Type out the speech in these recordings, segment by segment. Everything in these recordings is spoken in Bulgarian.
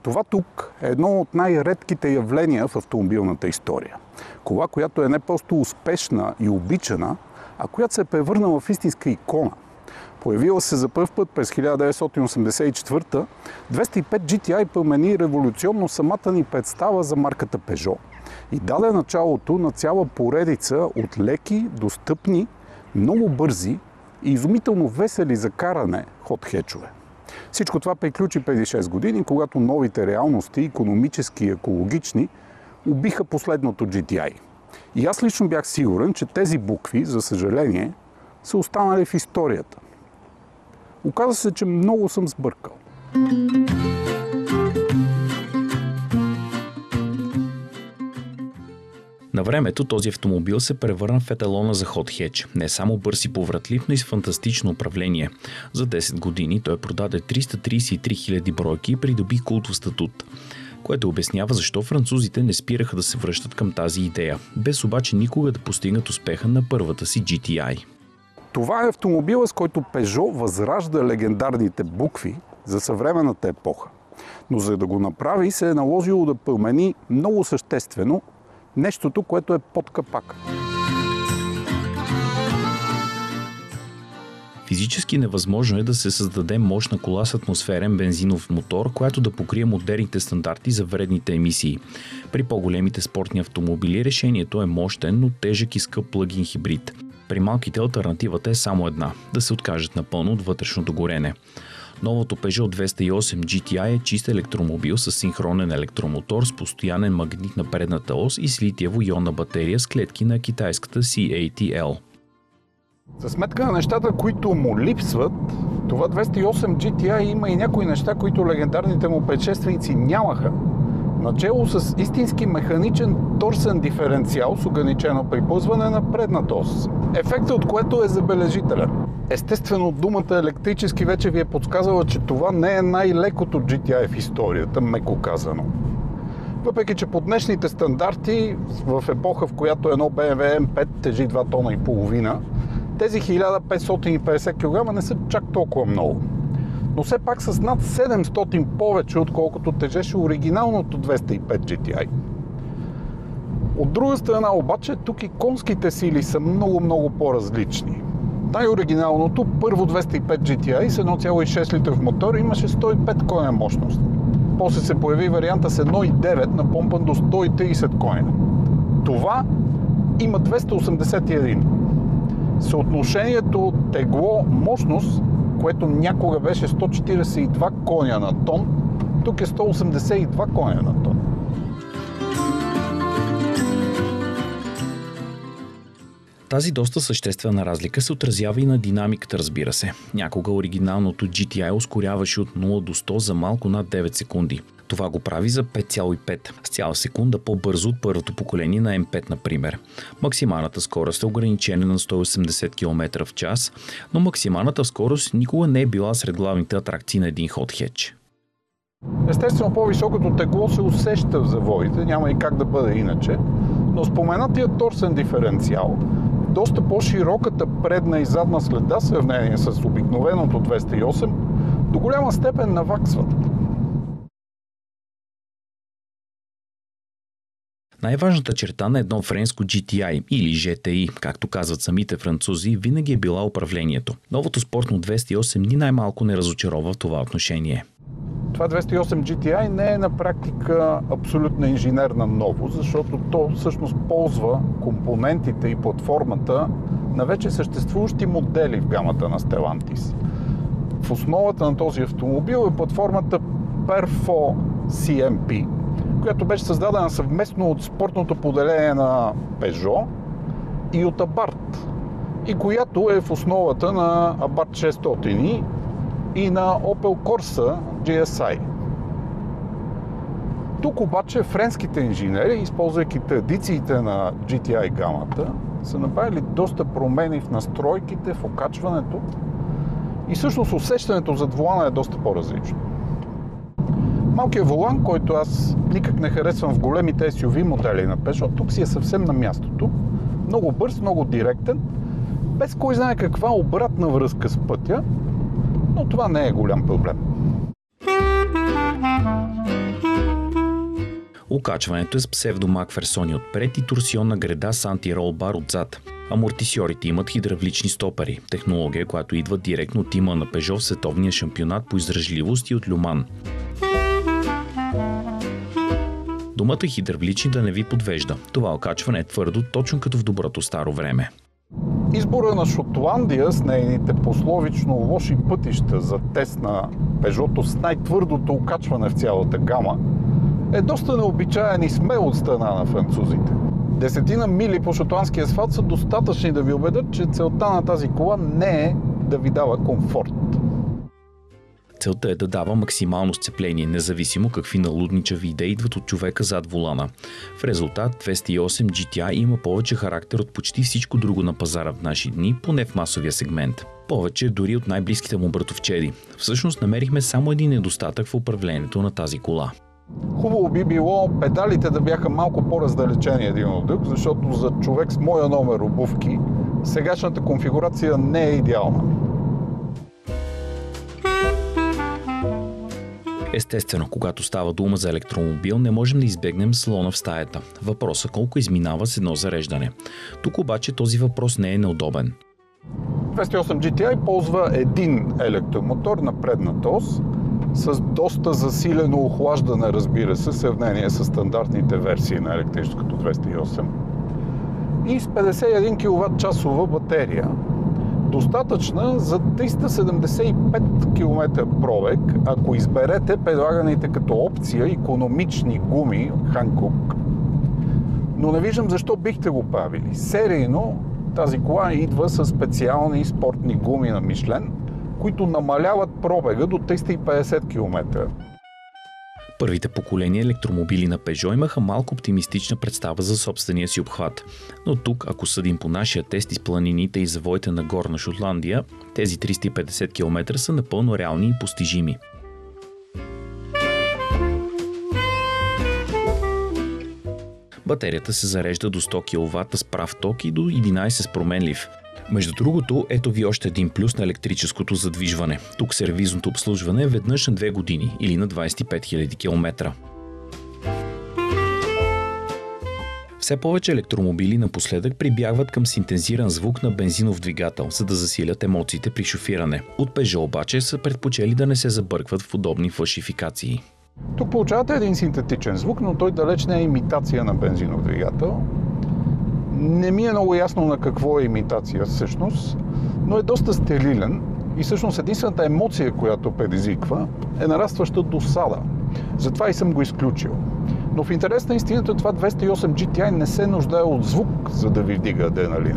Това тук е едно от най-редките явления в автомобилната история. Кола, която е не просто успешна и обичана, а която се е превърнала в истинска икона. Появила се за пръв път през 1984, 205 GTI промени революционно самата ни представа за марката Peugeot и даде началото на цяла поредица от леки, достъпни, много бързи и изумително весели за каране хот-хечове. Всичко това приключи преди 6 години, когато новите реалности, икономически и екологични, убиха последното GTI. И аз лично бях сигурен, че тези букви, за съжаление, са останали в историята. Оказа се, че много съм сбъркал. На времето този автомобил се превърна в еталона за хот хеч. Не само бърз и повратлив, но и с фантастично управление. За 10 години той продаде 333 000 бройки и придоби култов статут, което обяснява защо французите не спираха да се връщат към тази идея, без обаче никога да постигнат успеха на първата си GTI. Това е автомобила, с който Peugeot възражда легендарните букви за съвременната епоха. Но за да го направи, се е наложило да промени много съществено нещото, което е под капака. Физически невъзможно е да се създаде мощна кола с атмосферен бензинов мотор, която да покрие модерните стандарти за вредните емисии. При по-големите спортни автомобили решението е мощен, но тежък и скъп плъгин хибрид. При малките алтернативата е само една – да се откажат напълно от вътрешното горене. Новото Peugeot 208 GTI е чист електромобил с синхронен електромотор с постоянен магнит на предната ос и с литиево-ионна батерия с клетки на китайската CATL. За сметка на нещата, които му липсват, това 208 GTI има и някои неща, които легендарните му предшественици нямаха. Начело с истински механичен торсен диференциал с ограничено припълзване на предната ос. Ефектът от което е забележителен. Естествено, думата електрически вече ви е подсказала, че това не е най-лекото GTI в историята, меко казано. Въпреки, че по днешните стандарти, в епоха, в която едно BMW M5 тежи 2 тона и половина, тези 1550 кг не са чак толкова много. Но все пак с над 700 повече, отколкото тежеше оригиналното 205 GTI. От друга страна обаче, тук и конските сили са много по-различни. Най-оригиналното, първо 205 GTI с 1,6 литров мотор имаше 105 коня мощност. После се появи варианта с 1,9 напомпан до 130 коня. Това има 281. Съотношението тегло-мощност, което някога беше 142 коня на тон, тук е 182 коня на тон. Тази доста съществена разлика се отразява и на динамиката, разбира се. Някога оригиналното GTI ускоряваше от 0 до 100 за малко над 9 секунди. Това го прави за 5,5, с цяла секунда по-бързо от първото поколение на M5, например. Максималната скорост е ограничена на 180 км в час, но максималната скорост никога не е била сред главните атракции на един хот хеч. Естествено, по-високото тегло се усеща в завоите, няма и как да бъде иначе, но споменатия торсен диференциал, доста по-широката предна и задна следа в сравнение с обикновеното 208, до голяма степен наваксват. Най-важната черта на едно френско GTI или GTI, както казват самите французи, винаги е била управлението. Новото спортно 208 ни най-малко не разочарова в това отношение. Това 208 GTI не е на практика абсолютна инженерна новост, защото то всъщност ползва компонентите и платформата на вече съществуващи модели в гамата на Stellantis. В основата на този автомобил е платформата Perfor CMP, която беше създадена съвместно от спортното поделение на Peugeot и от Abarth, и която е в основата на Abarth 600 и на Opel Corsa GSI. Тук обаче френските инженери, използвайки традициите на GTI гамата, са направили доста промени в настройките, в окачването и всъщност усещането зад волана е доста по-различно. Малкият волан, който аз никак не харесвам в големите SUV модели на Peugeot, тук си е съвсем на мястото. Много бърз, много директен, без кой знае каква обратна връзка с пътя, но това не е голям проблем. Окачването е с псевдомакферсони отпред и торсионна греда с антирол бар отзад. Амортисьорите имат хидравлични стопери, технология, която идва директно от тима на Peugeot в световния шампионат по издръжливост и от Люман. Думата хидравлични да не ви подвежда. Това окачване е твърдо, точно като в доброто старо време. Избора на Шотландия с нейните пословично лоши пътища за тест на Peugeot с най-твърдото окачване в цялата гама е доста необичаен и смел от страна на французите. 10 мили по шотландския асфалт са достатъчни да ви убедят, че целта на тази кола не е да ви дава комфорт. Целта е да дава максимално сцепление, независимо какви налудничави идеи идват от човека зад волана. В резултат 208 GTI има повече характер от почти всичко друго на пазара в наши дни, поне в масовия сегмент. Повече дори от най-близките му братовчеди. Всъщност намерихме само един недостатък в управлението на тази кола. Хубаво би било педалите да бяха малко по-раздалечени един от друг, защото за човек с моя номер обувки сегашната конфигурация не е идеална. Естествено, когато става дума за електромобил, не можем да избегнем слона в стаята. Въпросът колко изминава с едно зареждане. Тук обаче този въпрос не е неудобен. 208 GTI ползва един електромотор на предната ос, с доста засилено охлаждане, разбира се, в сравнение с стандартните версии на електрическото 208 и с 51 кВт-часова батерия. Достатъчна за 375 км пробег, ако изберете предлаганите като опция икономични гуми Hankook. Но не виждам защо бихте го правили. Серийно тази кола идва с специални спортни гуми на Michelin, които намаляват пробега до 350 км. Първите поколения електромобили на Peugeot имаха малко оптимистична представа за собствения си обхват. Но тук, ако съдим по нашия тест из планините и завоите на Горна Шотландия, тези 350 км са напълно реални и постижими. Батерията се зарежда до 100 кВт с прав ток и до 11 с променлив. Между другото, ето ви още един плюс на електрическото задвижване. Тук сервизното обслужване е веднъж на 2 години или на 25 000 км. Все повече електромобили напоследък прибягват към синтезиран звук на бензинов двигател, за да засилят емоциите при шофиране. От Peugeot обаче са предпочели да не се забъркват в подобни фалшификации. Тук получавате един синтетичен звук, но той далеч не е имитация на бензинов двигател. Не ми е много ясно на какво е имитация всъщност, но е доста стерилен и всъщност единствената емоция, която предизвиква, е нарастваща досада. Затова и съм го изключил. Но в интерес на истината това 208 GTI не се нуждае от звук, за да ви вдига адреналина.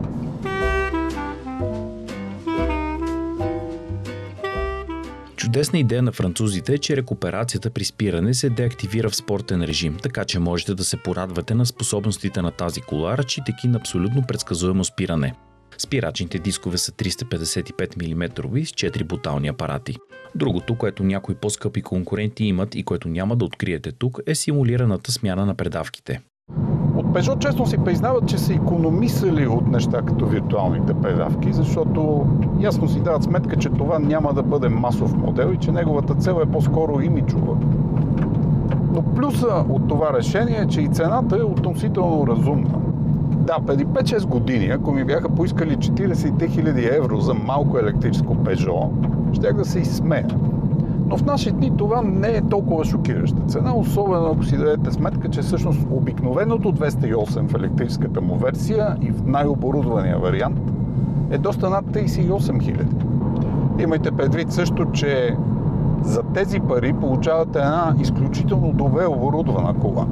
Чудесна идея на французите е, че рекуперацията при спиране се деактивира в спортен режим, така че можете да се порадвате на способностите на тази кола, разчитайки на абсолютно предсказуемо спиране. Спирачните дискове са 355 мм с 4 бутални апарати. Другото, което някои по-скъпи конкуренти имат и което няма да откриете тук, е симулираната смяна на предавките. От Peugeot честно си признават, че са икономисали от неща като виртуалните предавки, защото ясно си дават сметка, че това няма да бъде масов модел и че неговата цел е по-скоро имиджова. Но плюса от това решение е, че и цената е относително разумна. Да, преди 5-6 години, ако ми бяха поискали 43 000 евро за малко електрическо Peugeot, щях да се изсмея. Но в наши дни това не е толкова шокираща цена, особено ако си дадете сметка, че всъщност обикновеното 208 в електрическата му версия и в най-оборудвания вариант е доста над 38 000. Имайте предвид също, че за тези пари получавате една изключително добре оборудвана кола.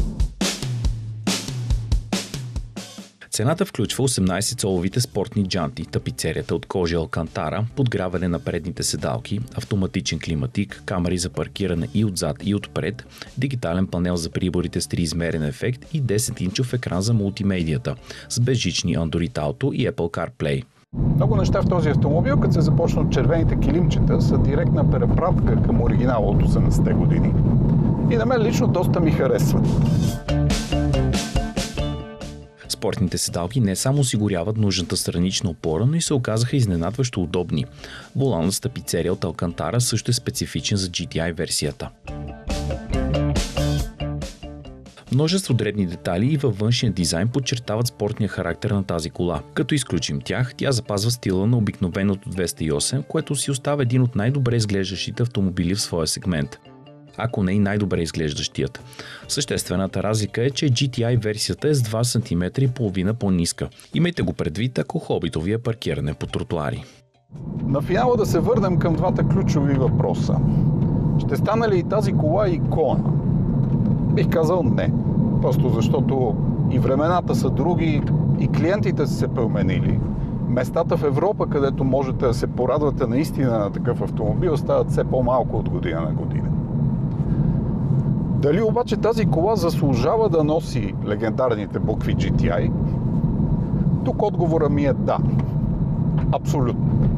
Цената включва 18-цоловите спортни джанти, тапицерията от кожа Алкантара, подгряване на предните седалки, автоматичен климатик, камери за паркиране и отзад и отпред, дигитален панел за приборите с триизмерен ефект и 10-инчов екран за мултимедията с безжични Android Auto и Apple CarPlay. Много неща в този автомобил, като се започнат червените килимчета, са директна препратка към оригинала от 80-те години. И на мен лично доста ми харесват. Спортните седалки не само осигуряват нужната странична опора, но и се оказаха изненадващо удобни. Воланът с тапицерия от Алкантара също е специфичен за GTI версията. Множество дребни детайли и във външния дизайн подчертават спортния характер на тази кола. Като изключим тях, тя запазва стила на обикновеното 208, което си остава един от най-добре изглеждащите автомобили в своя сегмент. Ако не и най-добре изглеждащият. Съществената разлика е, че GTI версията е с 2,5 см по-ниска. Имайте го предвид, ако хобито ви е паркиране по тротуари. На финала да се върнем към двата ключови въпроса. Ще стане ли и тази кола икона? Бих казал не. Просто защото и времената са други, и клиентите са се променили. Местата в Европа, където можете да се порадвате наистина на такъв автомобил, стават все по-малко от година на година. Дали обаче тази кола заслужава да носи легендарните букви GTI? Тук отговора ми е да. Абсолютно.